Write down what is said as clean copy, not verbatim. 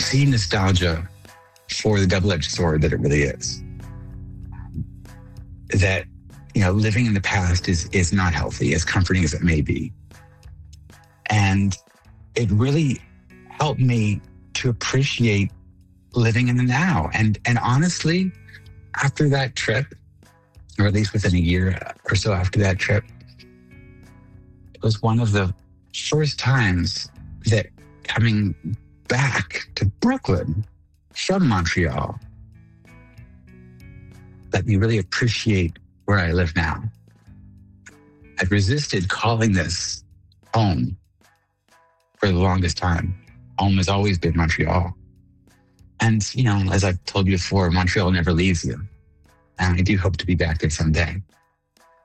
see nostalgia for the double-edged sword that it really is. That, living in the past is not healthy, as comforting as it may be. And it really helped me to appreciate living in the now. And honestly, after that trip, or at least within a year or so after that trip, it was one of the first times that coming back to Brooklyn from Montreal let me really appreciate where I live now. I've resisted calling this home for the longest time. Home has always been Montreal. And, as I've told you before, Montreal never leaves you. And I do hope to be back there someday.